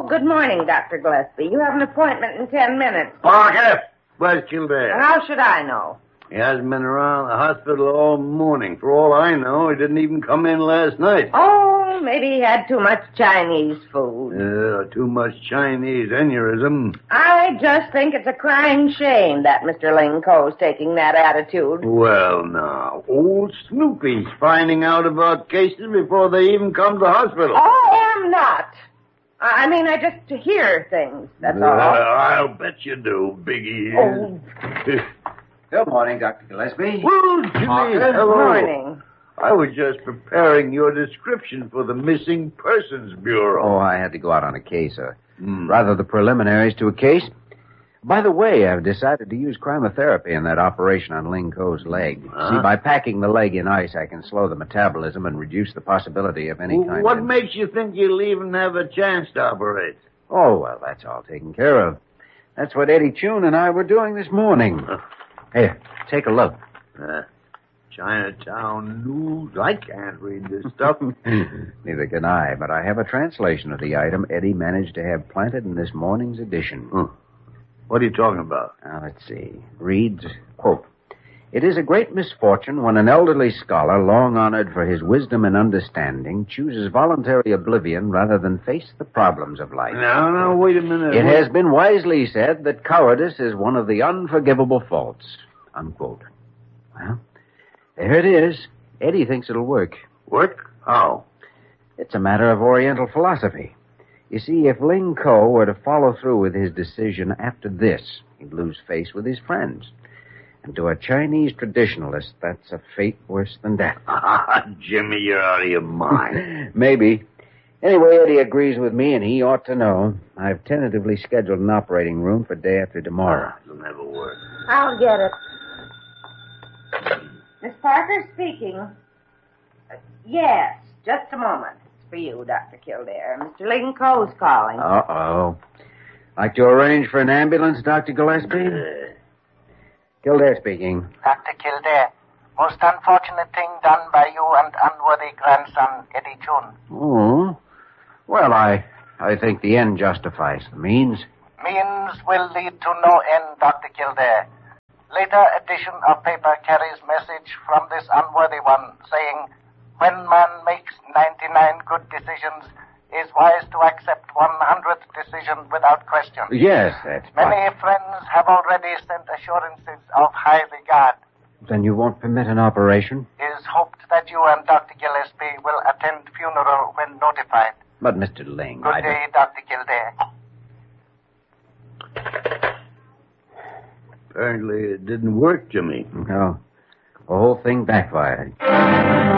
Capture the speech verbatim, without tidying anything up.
good morning, Doctor Gillespie. You have an appointment in ten minutes. Parker! Where's Kildare? How should I know? He hasn't been around the hospital all morning. For all I know, he didn't even come in last night. Oh, maybe he had too much Chinese food. Yeah, too much Chinese aneurysm. I just think it's a crying shame that Mister Ling Ko's taking that attitude. Well, now, old Snoopy's finding out about cases before they even come to the hospital. I am not. I mean, I just hear things, that's uh, all. I'll bet you do, Biggie. Oh. Good morning, Doctor Gillespie. Well, Jimmy, Good hello. morning. I was just preparing your description for the Missing Persons Bureau. Oh, I had to go out on a case, uh, Mm. rather the preliminaries to a case. By the way, I've decided to use cryotherapy in that operation on Ling Ko's leg. Huh? See, by packing the leg in ice, I can slow the metabolism and reduce the possibility of any kind What of... makes you think you'll even have a chance to operate? Oh, well, that's all taken care of. That's what Eddie Chun and I were doing this morning. Here, take a look. Uh, Chinatown News. I can't read this stuff. Neither can I, but I have a translation of the item Eddie managed to have planted in this morning's edition. Huh. What are you talking about? Now, let's see. Reads, quote, "It is a great misfortune when an elderly scholar, long honored for his wisdom and understanding, chooses voluntary oblivion rather than face the problems of life. Now, now, wait a minute. It has been wisely said that cowardice is one of the unforgivable faults." Unquote. Well, there it is. Eddie thinks it'll work. Work? How? It's a matter of Oriental philosophy. You see, if Ling Ko were to follow through with his decision after this, he'd lose face with his friends. And to a Chinese traditionalist, that's a fate worse than death. Ah, Jimmy, you're out of your mind. Maybe. Anyway, Eddie agrees with me, and he ought to know. I've tentatively scheduled an operating room for day after tomorrow. It'll never work. I'll get it. Miss Parker speaking. Uh, yes, just a moment. It's for you, Doctor Kildare. Mister Ling Ko's calling. Uh-oh. Like to arrange for an ambulance, Doctor Gillespie? Uh, Kildare speaking. Doctor Kildare, most unfortunate thing done by you and unworthy grandson, Eddie Chun. Oh. Well, I I think the end justifies the means. Means will lead to no end, Doctor Kildare. Later edition of paper carries message from this unworthy one saying, when man makes ninety-nine good decisions, is wise to accept one hundredth decision without question. Yes, that's Many fine. friends have already sent assurances of high regard. Then you won't permit an operation? It is hoped that you and Doctor Gillespie will attend funeral when notified. But, Mister Ling, Good I day, Doctor Kildare. apparently it didn't work, Jimmy. don't... No. The whole thing backfired.